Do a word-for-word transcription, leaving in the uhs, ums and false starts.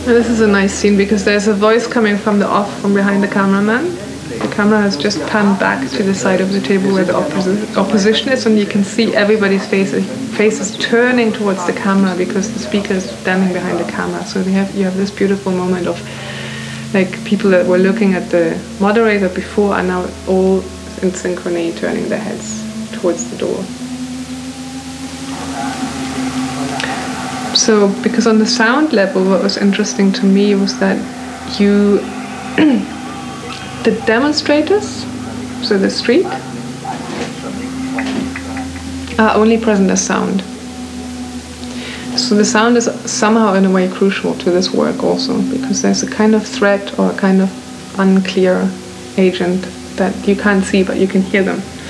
This is a nice scene because there's a voice coming from the off, from behind the cameraman. The camera has just panned back to the side of the table where the opposi- opposition is, and you can see everybody's faces faces turning towards the camera because the speaker is standing behind the camera. So they have you have this beautiful moment of like people that were looking at the moderator before are now all in synchrony turning their heads towards the door. So, because on the sound level, what was interesting to me was that you, the demonstrators, so the street, are only present as sound. So the sound is somehow in a way crucial to this work also, because there's a kind of threat or a kind of unclear agent that you can't see but you can hear them.